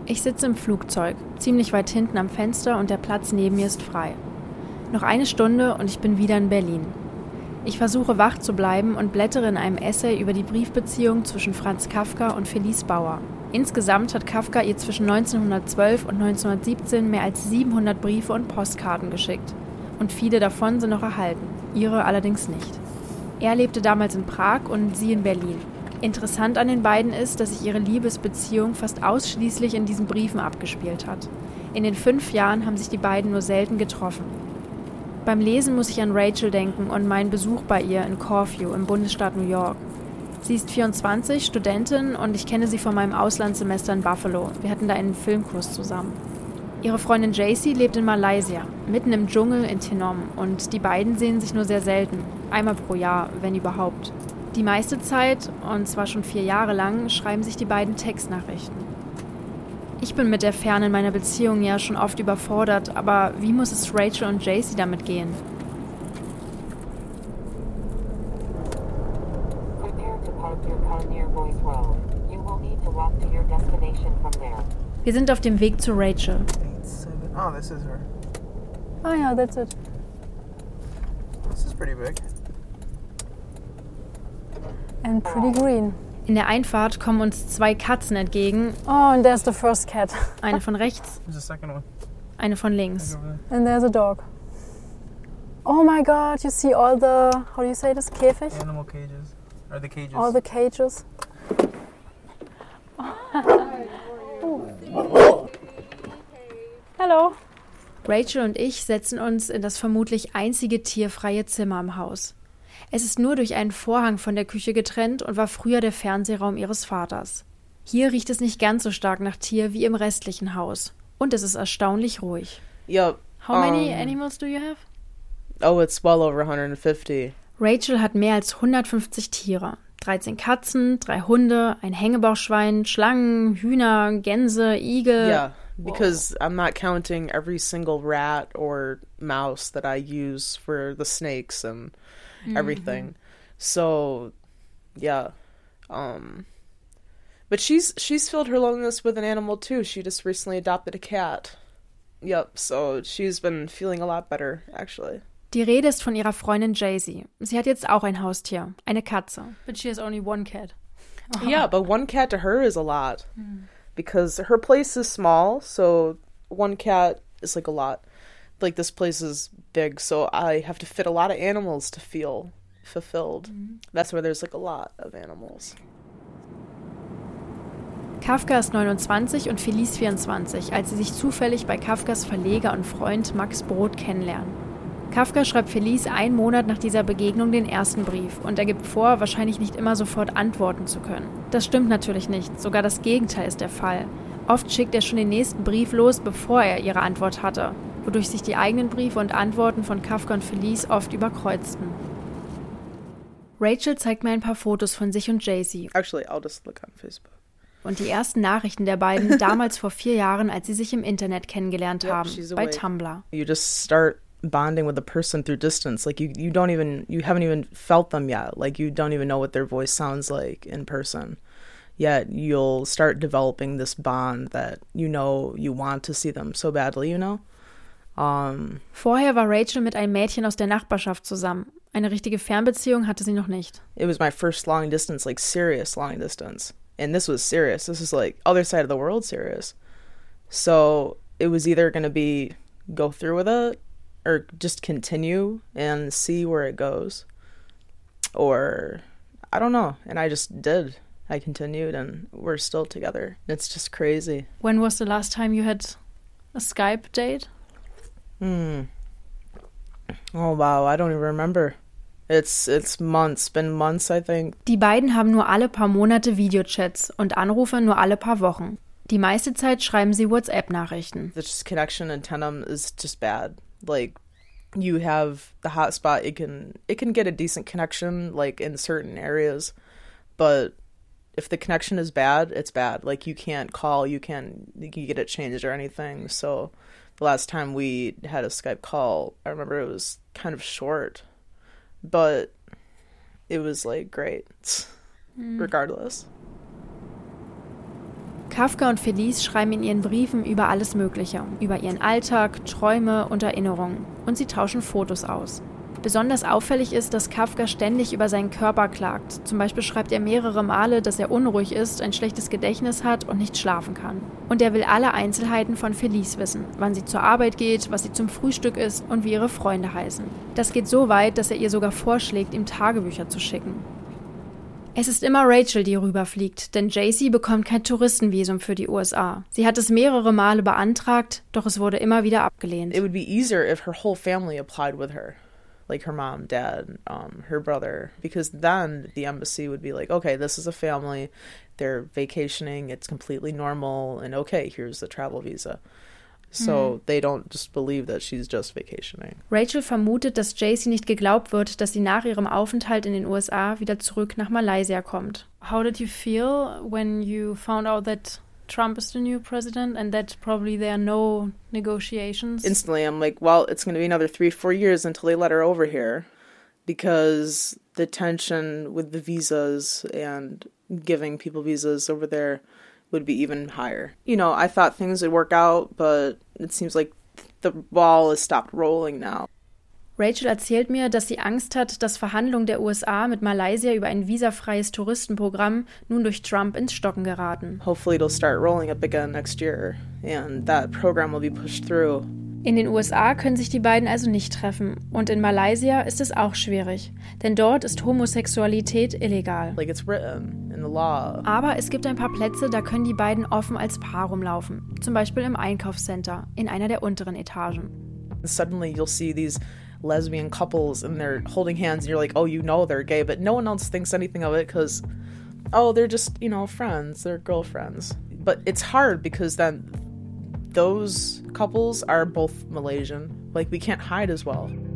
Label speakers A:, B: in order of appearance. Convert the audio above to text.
A: Ich sitze im Flugzeug, ziemlich weit hinten am Fenster und der Platz neben mir ist frei. Noch eine Stunde und ich bin wieder in Berlin. Ich versuche wach zu bleiben und blättere in einem Essay über die Briefbeziehung zwischen Franz Kafka und Felice Bauer. Insgesamt hat Kafka ihr zwischen 1912 und 1917 mehr als 700 Briefe und Postkarten geschickt. Und viele davon sind noch erhalten, ihre allerdings nicht. Er lebte damals in Prag und sie in Berlin. Interessant an den beiden ist, dass sich ihre Liebesbeziehung fast ausschließlich in diesen Briefen abgespielt hat. In den 5 Jahren haben sich die beiden nur selten getroffen. Beim Lesen muss ich an Rachel denken und meinen Besuch bei ihr in Corfu im Bundesstaat New York. Sie ist 24, Studentin und ich kenne sie von meinem Auslandssemester in Buffalo. Wir hatten da einen Filmkurs zusammen. Ihre Freundin Jacy lebt in Malaysia, mitten im Dschungel in Tenom und die beiden sehen sich nur sehr selten, einmal pro Jahr, wenn überhaupt. Die meiste Zeit, und zwar schon 4 Jahre lang, schreiben sich die beiden Textnachrichten. Ich bin mit der Ferne in meiner Beziehung ja schon oft überfordert, aber wie muss es Rachel und Jacy damit gehen? Wir sind auf dem Weg zu Rachel.
B: Oh, this is her.
C: Oh yeah, that's it.
B: This is pretty big.
C: And pretty green.
A: In der Einfahrt kommen uns 2 Katzen entgegen.
C: Oh, and there's the first cat.
A: Eine von rechts,
B: There's a second one.
A: eine von links.
C: And there's a dog. Oh my god, you see all the, how do you say this, Käfig?
B: Animal cages. Or the cages.
C: All the cages. Hello.
A: Rachel und ich setzen uns in das vermutlich einzige tierfreie Zimmer im Haus. Es ist nur durch einen Vorhang von der Küche getrennt und war früher der Fernsehraum ihres Vaters. Hier riecht es nicht ganz so stark nach Tier wie im restlichen Haus. Und es ist erstaunlich ruhig.
D: Yep.
A: How many animals do you have?
D: Oh, it's well over 150.
A: Rachel hat mehr als 150 Tiere. 13 Katzen, 3 Hunde, ein Hängebauchschwein, Schlangen, Hühner, Gänse, Igel.
D: Yeah, because I'm not counting every single rat or mouse that I use for the snakes and everything. So, yeah. But she's filled her loneliness with an animal too. She just recently adopted a cat. Yep, so she's been feeling a lot better, actually.
A: Die Rede ist von ihrer Freundin Jacy. Sie hat jetzt auch ein Haustier, eine Katze. But she has only one cat.
D: Yeah, but one cat to her is a lot. Because her place is small, so one cat is like a lot. Like this place is big, so I have to fit a lot of animals to feel fulfilled. That's where there's like a lot of animals.
A: Kafka ist 29 und Felice 24, als sie sich zufällig bei Kafkas Verleger und Freund Max Brod kennenlernen. Kafka schreibt Felice 1 Monat nach dieser Begegnung den ersten Brief und er gibt vor, wahrscheinlich nicht immer sofort antworten zu können. Das stimmt natürlich nicht, sogar das Gegenteil ist der Fall. Oft schickt er schon den nächsten Brief los, bevor er ihre Antwort hatte, wodurch sich die eigenen Briefe und Antworten von Kafka und Felice oft überkreuzten. Rachel zeigt mir ein paar Fotos von sich und Jacy.
D: Actually, I'll just look on Facebook.
A: Und die ersten Nachrichten der beiden damals vor 4 Jahren, als sie sich im Internet kennengelernt haben, bei Tumblr.
D: You just start bonding with a person through distance. Like you haven't even felt them yet. Like you don't even know what their voice sounds like in person. Yet you'll start developing this bond that you want to see them so badly,
A: Vorher war Rachel mit einem Mädchen aus der Nachbarschaft zusammen. Eine richtige Fernbeziehung hatte sie noch nicht.
D: It was my first long distance, like serious long distance. And this was serious. This is like other side of the world serious. So it was either going to be go through with it or just continue and see where it goes. Or I don't know. And I just did. I continued and we're still together. It's just crazy.
A: When was the last time you had a Skype date?
D: Oh wow, I don't even remember. It's months, been months, I think.
A: Die beiden haben nur alle paar Monate Videochats und Anrufe nur alle paar Wochen. Die meiste Zeit schreiben sie WhatsApp-Nachrichten.
D: The just connection in Tenom is just bad. Like, you have the hotspot, it can get a decent connection, like, in certain areas, but if the connection is bad, it's bad. Like, you can't call, you get it changed or anything, so the last time we had a Skype call, I remember it was kind of short, but it was, like, great, regardless.
A: Kafka und Felice schreiben in ihren Briefen über alles Mögliche, über ihren Alltag, Träume und Erinnerungen. Und sie tauschen Fotos aus. Besonders auffällig ist, dass Kafka ständig über seinen Körper klagt. Zum Beispiel schreibt er mehrere Male, dass er unruhig ist, ein schlechtes Gedächtnis hat und nicht schlafen kann. Und er will alle Einzelheiten von Felice wissen, wann sie zur Arbeit geht, was sie zum Frühstück isst und wie ihre Freunde heißen. Das geht so weit, dass er ihr sogar vorschlägt, ihm Tagebücher zu schicken. Es ist immer Rachel, die rüberfliegt, denn JC bekommt kein Touristenvisum für die USA. Sie hat es mehrere Male beantragt, doch es wurde immer wieder abgelehnt.
D: It would be easier if her whole family applied with her. Like her mom, dad, her brother, because then the embassy would be like, okay, this is a family, they're vacationing, it's completely normal, and okay, here's the travel visa. So they don't just believe that she's just vacationing.
A: Rachel vermutet, dass JC nicht geglaubt wird, dass sie nach ihrem Aufenthalt in den USA wieder zurück nach Malaysia kommt. How did you feel when you found out that Trump is the new president and that probably there are no negotiations?
D: Instantly, I'm like, well, it's going to be another 3-4 years until they let her over here, because the tension with the visas and giving people visas over there would be even higher. You know, I thought things would work out, but it seems like the ball has stopped rolling now.
A: Rachel erzählt mir, dass sie Angst hat, dass Verhandlungen der USA mit Malaysia über ein visafreies Touristenprogramm nun durch Trump ins Stocken geraten.
D: Hopefully it'll start rolling up again next year and that program will be pushed through.
A: In den USA können sich die beiden also nicht treffen und in Malaysia ist es auch schwierig, denn dort ist Homosexualität illegal.
D: Like it's written in the law.
A: Aber es gibt ein paar Plätze, da können die beiden offen als Paar rumlaufen, zum Beispiel im Einkaufscenter, in einer der unteren Etagen.
D: Suddenly you'll see these lesbian couples and they're holding hands and you're like, oh, you know they're gay, but no one else thinks anything of it because, oh, they're just, you know, friends, they're girlfriends. But it's hard because then those couples are both Malaysian. Like, we can't hide as well.